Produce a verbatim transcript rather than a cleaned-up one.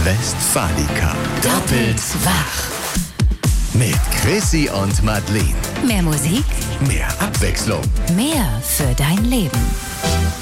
Westfalica. Doppelt wach. Mit Chrissy und Madeleine. Mehr Musik, mehr Abwechslung. mehr für dein Leben.